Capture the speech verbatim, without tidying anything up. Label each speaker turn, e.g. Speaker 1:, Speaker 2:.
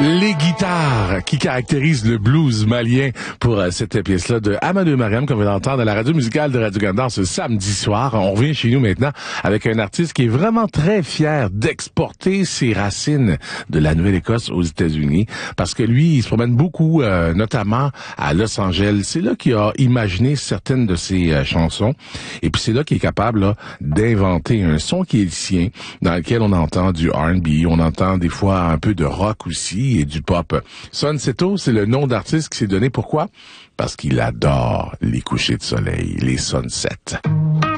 Speaker 1: Les guitares qui caractérisent le blues malien pour euh, cette pièce-là de Amadou Mariam qu'on vient d'entendre à la radio musicale de Radio-Canada ce samedi soir. On revient chez nous maintenant avec un artiste qui est vraiment très fier d'exporter ses racines de la Nouvelle-Écosse aux États-Unis parce que lui, il se promène beaucoup, euh, notamment à Los Angeles. C'est là qu'il a imaginé certaines de ses euh, chansons et puis c'est là qu'il est capable là, d'inventer un son qui est le sien, dans lequel on entend du R and B, on entend des fois un peu de rock aussi, et du pop. Son Seto, c'est le nom d'artiste qui s'est donné. Pourquoi? Parce qu'il adore les couchers de soleil, les sunsets.